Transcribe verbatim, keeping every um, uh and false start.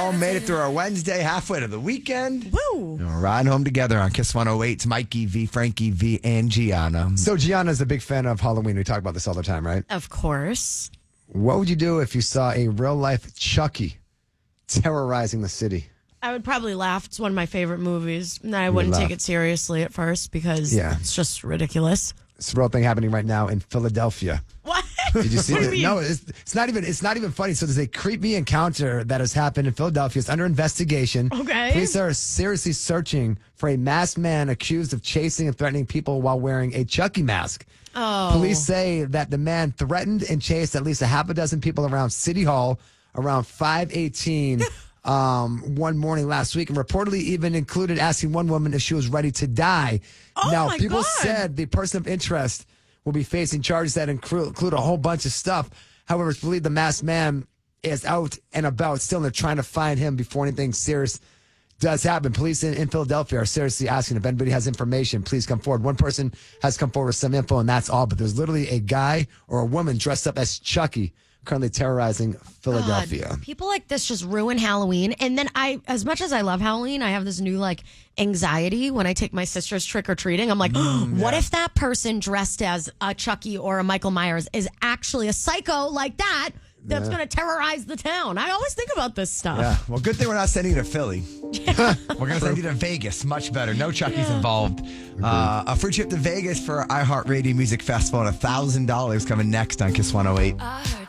all made it through our Wednesday, halfway to the weekend. Woo! And we're riding home together on Kiss one oh eight. It's Mikey V, Frankie V, and Gianna. So Gianna's a big fan of Halloween. We talk about this all the time, right? Of course. What would you do if you saw a real-life Chucky terrorizing the city? I would probably laugh. It's one of my favorite movies. And I would wouldn't laugh. take it seriously at first because Yeah. it's just ridiculous. It's a real thing happening right now in Philadelphia. What? Did you see What do it? you mean? No, it's, it's not even. It's not even funny. So there's a creepy encounter that has happened in Philadelphia. It's under investigation. Okay. Police are seriously searching for a masked man accused of chasing and threatening people while wearing a Chucky mask. Oh. Police say that the man threatened and chased at least a half a dozen people around City Hall around five eighteen um, one morning last week, and reportedly even included asking one woman if she was ready to die. Oh, now, my people God. said the person of interest will be facing charges that include, include a whole bunch of stuff. However, it's believed the masked man is out and about still, and they're trying to find him before anything serious does happen. Police in, in Philadelphia are seriously asking if anybody has information, please come forward. One person has come forward with some info, and that's all. But there's literally a guy or a woman dressed up as Chucky currently terrorizing Philadelphia. God, people like this just ruin Halloween. And then I, as much as I love Halloween, I have this new like anxiety when I take my sister's trick or treating. I'm like, Mm, what if that person dressed as a Chucky or a Michael Myers is actually a psycho like that that's Yeah. going to terrorize the town? I always think about this stuff. Yeah, well, good thing we're not sending you to Philly. We're going to send you to Vegas. Much better. No Chucky's involved. Uh, a free trip to Vegas for iHeartRadio Music Festival and one thousand dollars coming next on Kiss one oh eight. I heard